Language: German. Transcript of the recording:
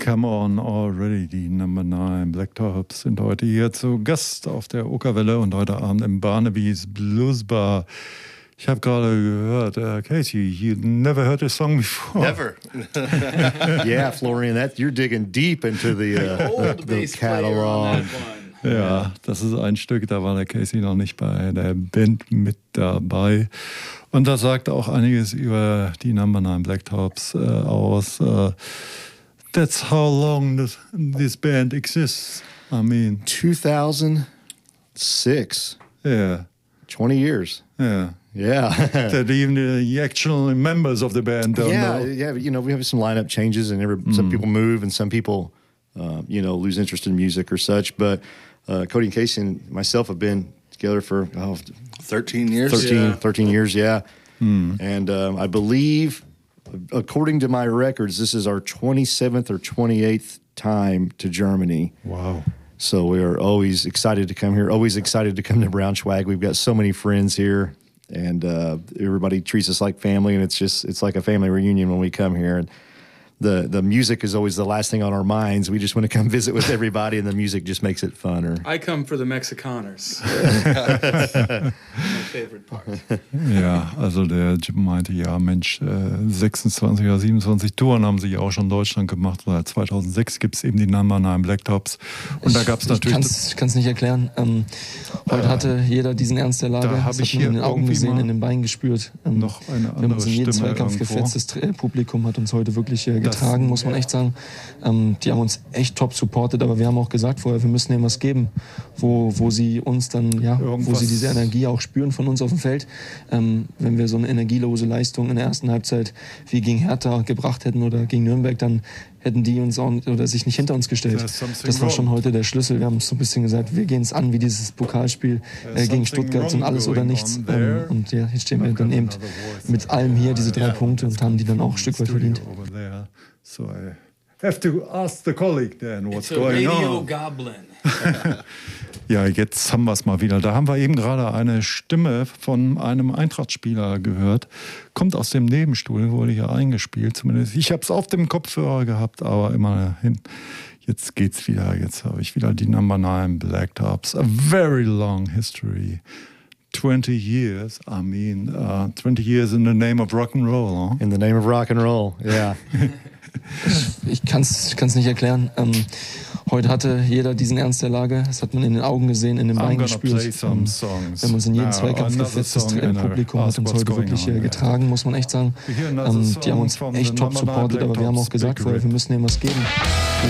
Come on already, die Number 9 Blacktops sind heute hier zu Gast auf der Okerwelle und heute Abend im Barnaby's Blues Bar. Ich habe gerade gehört, Casey, you never heard this song before. Never. Yeah, Florian, you're digging deep into the catalog. Ja, das ist ein Stück, da war der Casey noch nicht bei der Band mit dabei. Und das sagt auch einiges über die Number 9 Blacktops aus. That's how long this band exists. I mean, 2006. Yeah. 20 years. Yeah. Yeah. That even the actual members of the band don't know. Yeah, you know, we have some lineup changes and some people move and some people, lose interest in music or such. But Cody and Casey and myself have been together for 13 years. 13 years, yeah. And I believe, according to my records, this is our 27th or 28th time to Germany. Wow. So we are always excited to come here, always excited to come to Braunschweig. We've got so many friends here, and everybody treats us like family, and it's like a family reunion when we come here. And the music is always the last thing on our minds. We just want to come visit with everybody, and the music just makes it funner. I come for the Mexicaners. My favorite part. Ja, also der Jim meinte, ja Mensch, 26 oder 27 Touren haben sie auch schon in Deutschland gemacht. Seit 2006 gibt es eben die Number 9 Blacktops. Und da gab es natürlich... Ich kann es nicht erklären. Heute hatte jeder diesen Ernst der Lage. Da Das hat man in den Augen gesehen, in den Beinen gespürt. Noch eine andere wir haben uns in jedem Stimme Zweikampf irgendwo. gefetzt. Das Publikum hat uns heute wirklich getragen, muss man echt sagen. Die haben uns echt top supportet, aber wir haben auch gesagt vorher, wir müssen ihnen was geben, wo sie uns dann, wo sie diese Energie auch spüren von uns auf dem Feld. Wenn wir so eine energielose Leistung in der ersten Halbzeit wie gegen Hertha gebracht hätten oder gegen Nürnberg, dann hätten die uns auch oder sich nicht hinter uns gestellt. Das war schon heute der Schlüssel. Wir haben so ein bisschen gesagt, wir gehen es an wie dieses Pokalspiel gegen Stuttgart, sind alles oder nichts. Und jetzt stehen wir dann eben mit allem hier, diese 3 Punkte, und haben die dann auch ein Stück weit verdient. So I have to ask the colleague then what's It's a going radio on. goblin. Ja, jetzt haben wir es mal wieder. Da haben wir eben gerade eine Stimme von einem Eintracht-Spieler gehört. Kommt aus dem Nebenstuhl, wurde hier eingespielt zumindest. Ich habe es auf dem Kopfhörer gehabt, aber immerhin. Jetzt geht's wieder. Jetzt habe ich wieder die Number 9 Blacktops. A very long history. 20 years, 20 years in the name of rock and roll. Huh? In the name of rock and roll, yeah. Ich kann's nicht erklären. Heute hatte jeder diesen Ernst der Lage. Das hat man in den Augen gesehen, in den Beinen gespürt. Wir haben uns in jedem Zweikampf gefetzt. Das Publikum hat uns heute wirklich getragen, muss man echt sagen. Die haben uns echt top supportet, aber wir haben auch gesagt vorher, wir müssen ihnen was geben.